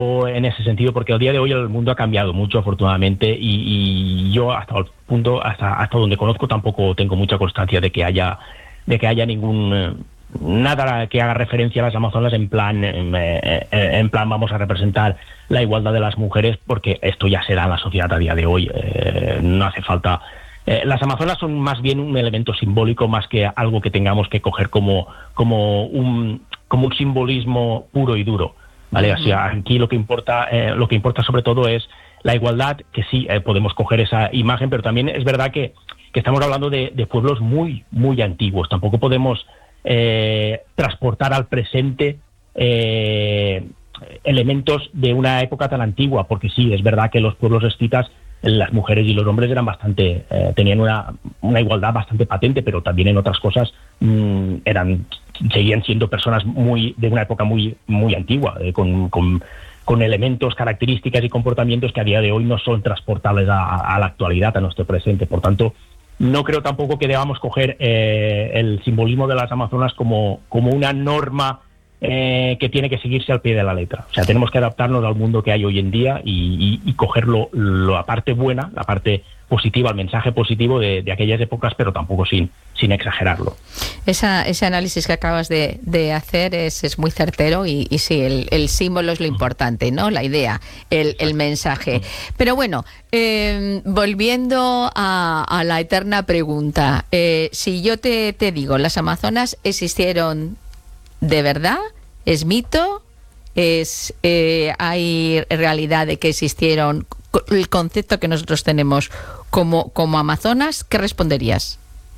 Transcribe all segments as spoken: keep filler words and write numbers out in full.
en ese sentido, porque al día de hoy el mundo ha cambiado mucho, afortunadamente, y, y yo hasta el punto, hasta hasta donde conozco, tampoco tengo mucha constancia de que haya de que haya ningún eh, nada que haga referencia a las amazonas en plan en, eh, en plan vamos a representar la igualdad de las mujeres, porque esto ya será en la sociedad a día de hoy. Eh, no hace falta. Eh, las amazonas son más bien un elemento simbólico, más que algo que tengamos que coger como como un como un simbolismo puro y duro. Vale, o sea, aquí lo que importa, eh, lo que importa sobre todo es la igualdad, que sí, eh, podemos coger esa imagen, pero también es verdad que, que estamos hablando de, de pueblos muy, muy antiguos. Tampoco podemos eh, transportar al presente eh, elementos de una época tan antigua, porque sí, es verdad que los pueblos escitas, las mujeres y los hombres eran bastante, eh, tenían una, una igualdad bastante patente, pero también en otras cosas mmm, eran seguían siendo personas muy de una época muy muy antigua, eh, con, con, con elementos, características y comportamientos que a día de hoy no son transportables a, a la actualidad, a nuestro presente. Por tanto, no creo tampoco que debamos coger eh, el simbolismo de las amazonas como, como una norma eh, que tiene que seguirse al pie de la letra. O sea, tenemos que adaptarnos al mundo que hay hoy en día y, y, y coger lo, lo, la parte buena, la parte positiva, el mensaje positivo de, de aquellas épocas, pero tampoco sin, sin exagerarlo. Esa, ese análisis que acabas de, de hacer es, es muy certero y, y sí, el, el símbolo es lo importante, ¿no? La idea, el, el mensaje. Pero bueno, eh, volviendo a, a la eterna pregunta, eh, si yo te, te digo, ¿las amazonas existieron de verdad? ¿Es mito? ¿Es eh, hay realidad de que existieron? El concepto que nosotros tenemos como, como amazonas, ¿qué responderías?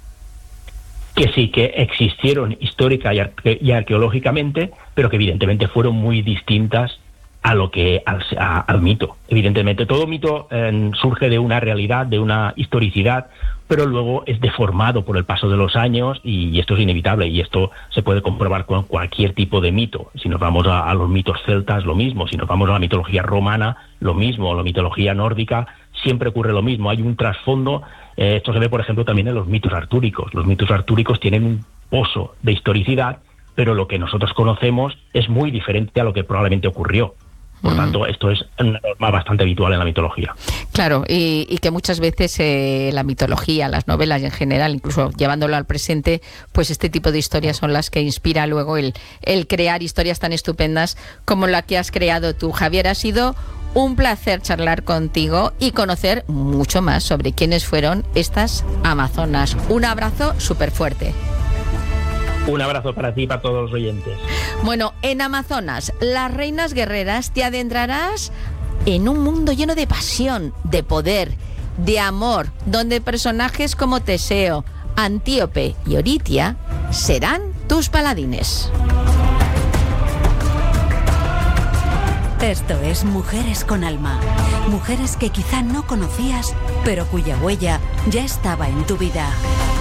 Que sí, que existieron histórica y, arque- y arqueológicamente, pero que evidentemente fueron muy distintas a lo que al, a, al mito. Evidentemente, todo mito eh, surge de una realidad, de una historicidad, pero luego es deformado por el paso de los años y, y esto es inevitable, y esto se puede comprobar con cualquier tipo de mito. Si nos vamos a, a los mitos celtas, lo mismo. Si nos vamos a la mitología romana, lo mismo. La mitología nórdica, siempre ocurre lo mismo. Hay un trasfondo. Eh, esto se ve, por ejemplo, también en los mitos artúricos. Los mitos artúricos tienen un pozo de historicidad, pero lo que nosotros conocemos es muy diferente a lo que probablemente ocurrió. Por tanto, esto es una norma bastante habitual en la mitología. Claro, y, y que muchas veces eh, la mitología, las novelas y en general, incluso llevándolo al presente, pues este tipo de historias son las que inspira luego el, el crear historias tan estupendas como la que has creado tú. Javier, ha sido un placer charlar contigo y conocer mucho más sobre quiénes fueron estas amazonas. Un abrazo súper fuerte. Un abrazo para ti y para todos los oyentes. Bueno, en Amazonas, las reinas guerreras, te adentrarás en un mundo lleno de pasión, de poder, de amor, donde personajes como Teseo, Antíope y Oritia serán tus paladines. Esto es Mujeres con Alma. Mujeres que quizá no conocías, pero cuya huella ya estaba en tu vida.